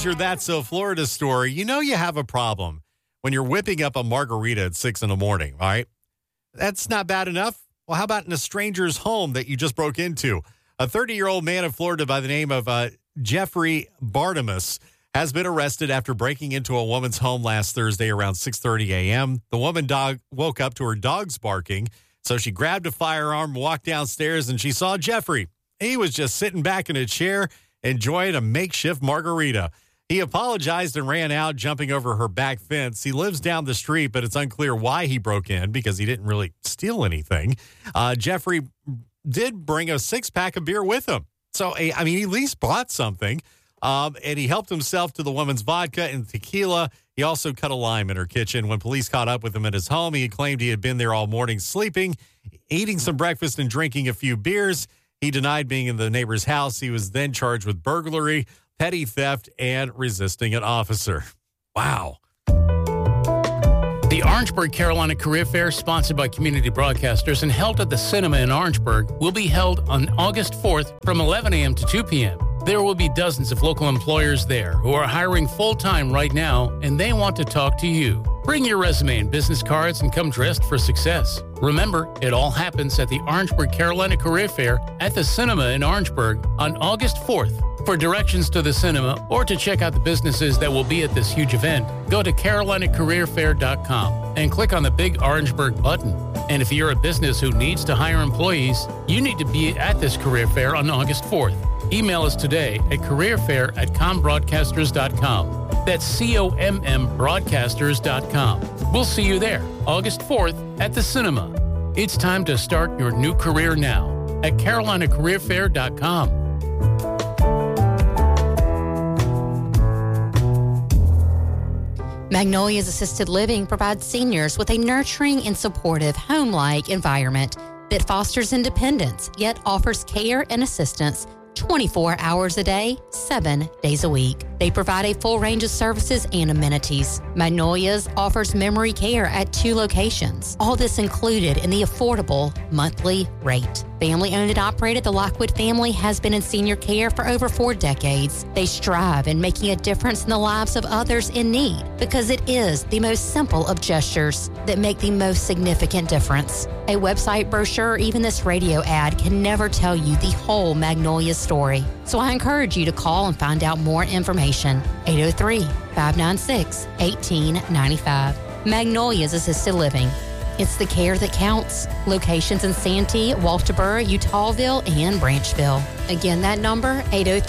There's your That's So Florida story. You know you have a problem when you're whipping up a margarita at 6 in the morning, all right? That's not bad enough. Well, how about in a stranger's home that you just broke into? A 30-year-old man in Florida by the name of Jeffrey Bartimus has been arrested after breaking into a woman's home last Thursday around 6:30 a.m. The woman woke up to her dogs barking, so she grabbed a firearm, walked downstairs, and she saw Jeffrey. He was just sitting back in a chair, enjoying a makeshift margarita. He apologized and ran out, jumping over her back fence. He lives down the street, but it's unclear why he broke in because he didn't really steal anything. Jeffrey did bring a six-pack of beer with him. So, he at least bought something. And he helped himself to the woman's vodka and tequila. He also cut a lime in her kitchen. When police caught up with him at his home, he claimed he had been there all morning sleeping, eating some breakfast and drinking a few beers. He denied being in the neighbor's house. He was then charged with burglary, petty theft, and resisting an officer. Wow. The Orangeburg Carolina Career Fair, sponsored by Community Broadcasters and held at the Cinema in Orangeburg, will be held on August 4th from 11 a.m. to 2 p.m. There will be dozens of local employers there who are hiring full-time right now, and they want to talk to you. Bring your resume and business cards and come dressed for success. Remember, it all happens at the Orangeburg Carolina Career Fair at the Cinema in Orangeburg on August 4th. For directions to the cinema or to check out the businesses that will be at this huge event, go to carolinacareerfair.com and click on the big Orangeburg button. And if you're a business who needs to hire employees, you need to be at this career fair on August 4th. Email us today at careerfair@combroadcasters.com. That's COMM broadcasters.com. We'll see you there, August 4th at the cinema. It's time to start your new career now at carolinacareerfair.com. Magnolia's Assisted Living provides seniors with a nurturing and supportive home-like environment that fosters independence, yet offers care and assistance 24 hours a day, 7 days a week. They provide a full range of services and amenities. Magnolia's offers memory care at 2 locations. All this included in the affordable monthly rate. Family owned and operated, the Lockwood family has been in senior care for over 4 decades. They strive in making a difference in the lives of others in need because it is the most simple of gestures that make the most significant difference. A website brochure or even this radio ad can never tell you the whole Magnolia story. So I encourage you to call and find out more information. 803-596-1895. Magnolia's Assisted Living. It's the care that counts. Locations in Santee, Walterboro, Utahville, and Branchville. Again, that number,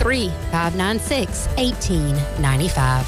803-596-1895.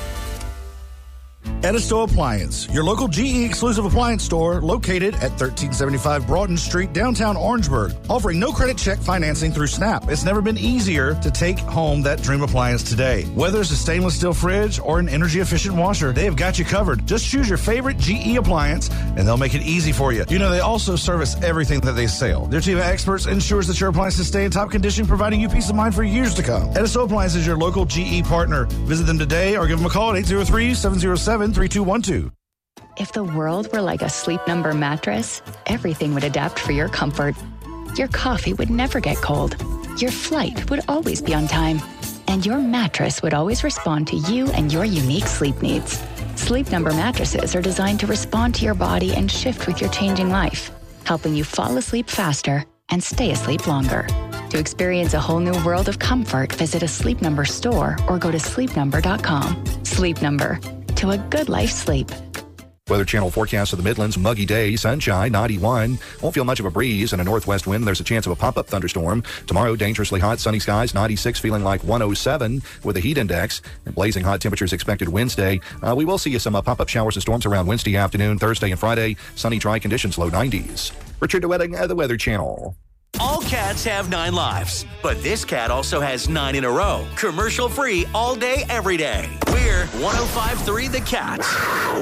Edisto Appliance, your local GE exclusive appliance store located at 1375 Broughton Street, downtown Orangeburg, offering no credit check financing through Snap. It's never been easier to take home that dream appliance today. Whether it's a stainless steel fridge or an energy-efficient washer, they have got you covered. Just choose your favorite GE appliance, and they'll make it easy for you. You know, they also service everything that they sell. Their team of experts ensures that your appliances stay in top condition, providing you peace of mind for years to come. Edisto Appliance is your local GE partner. Visit them today or give them a call at 803-707-3212. If the world were like a Sleep Number mattress, everything would adapt for your comfort. Your coffee would never get cold. Your flight would always be on time. And your mattress would always respond to you and your unique sleep needs. Sleep Number mattresses are designed to respond to your body and shift with your changing life, helping you fall asleep faster and stay asleep longer. To experience a whole new world of comfort, visit a Sleep Number store or go to sleepnumber.com. Sleep Number. To a good life's sleep. Weather Channel forecast of the Midlands, muggy day, sunshine, 91. Won't feel much of a breeze and a northwest wind. There's a chance of a pop-up thunderstorm. Tomorrow, dangerously hot, sunny skies, 96, feeling like 107 with a heat index. And blazing hot temperatures expected Wednesday. We will see some pop-up showers and storms around Wednesday afternoon, Thursday and Friday. Sunny, dry conditions, low 90s. Richard DeWetting, the Weather Channel. All cats have 9 lives, but this cat also has 9 in a row. Commercial free all day, every day. We're 105.3 The Cat.